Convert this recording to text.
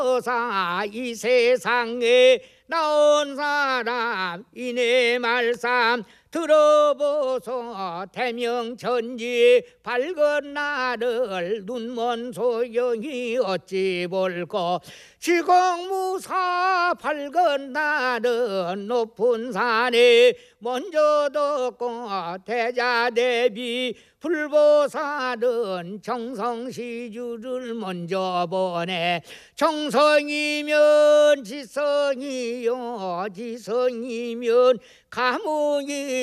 어사 이 세상에 나온 사람 이내 말씀 들어보소. 대명천지 밝은 나를 눈먼 소경이 어찌 볼꼬. 지공무사 밝은 나는 높은 산에 먼저 뒀고. 대자대비 불보살은 정성시주를 먼저 보내. 정성이면 지성이요, 지성이면 가문이